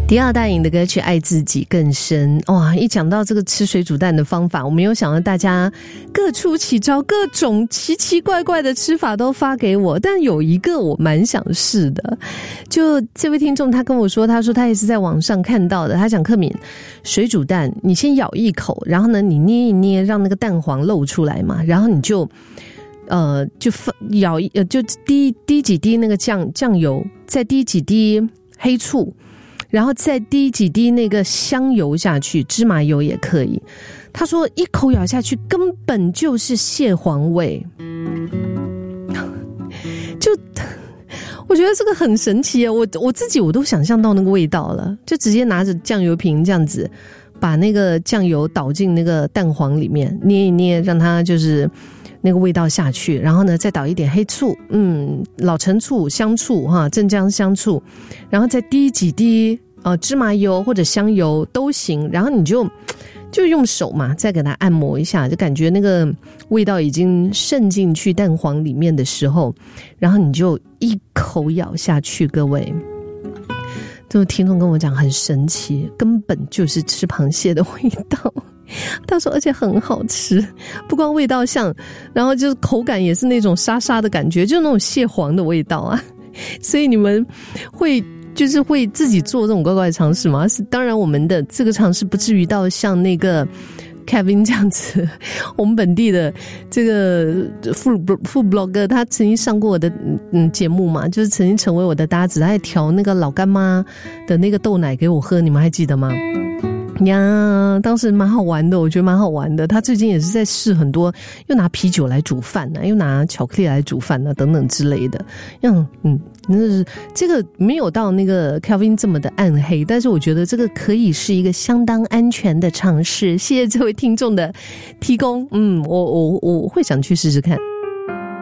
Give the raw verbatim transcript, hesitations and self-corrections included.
迪奥大颖的歌曲《爱自己更深》，哇！一讲到这个吃水煮蛋的方法，我没有想到大家各出奇招，各种奇奇怪怪的吃法都发给我。但有一个我蛮想试的，就这位听众他跟我说，他说他也是在网上看到的。他讲，克敏，水煮蛋，你先咬一口，然后呢，你捏一捏，让那个蛋黄露出来嘛，然后你就呃就咬呃就滴滴几滴那个酱酱油，再滴几滴黑醋。然后再滴几滴那个香油下去，芝麻油也可以。他说一口咬下去根本就是蟹黄味，就我觉得这个很神奇啊！我我自己我都想象到那个味道了，就直接拿着酱油瓶这样子，把那个酱油倒进那个蛋黄里面，捏一捏，让它就是那个味道下去，然后呢再倒一点黑醋，嗯，老陈醋、香醋哈，镇江香醋，然后再滴几滴呃芝麻油或者香油都行，然后你就就用手嘛，再给它按摩一下，就感觉那个味道已经渗进去蛋黄里面的时候，然后你就一口咬下去，各位。这个听众跟我讲很神奇，根本就是吃螃蟹的味道。他说而且很好吃，不光味道像，然后就是口感也是那种沙沙的感觉，就那种蟹黄的味道啊。所以你们会就是会自己做这种怪怪的尝试吗？是，当然我们的这个尝试不至于到像那个Kevin 这样子，我们本地的这个副副 blogger， 他曾经上过我的嗯节目嘛，就是曾经成为我的搭子，他还调那个老干妈的那个豆奶给我喝，你们还记得吗？呀，当时蛮好玩的，我觉得蛮好玩的。他最近也是在试很多，又拿啤酒来煮饭呢、啊，又拿巧克力来煮饭呢、啊，等等之类的。嗯嗯，那是这个没有到那个 Kelvin 这么的暗黑，但是我觉得这个可以是一个相当安全的尝试。谢谢这位听众的提供，嗯，我我我会想去试试看。